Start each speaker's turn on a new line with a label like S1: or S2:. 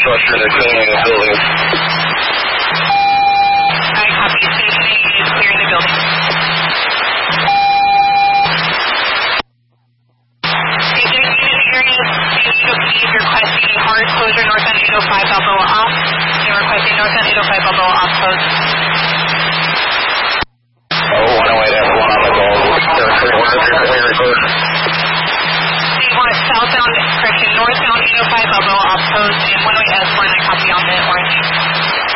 S1: structure and clearing the building.
S2: I copy. Station 8 is clearing the building. Requesting hard closure northbound 805 Balboa off. They're requesting northbound 805 Balboa off close.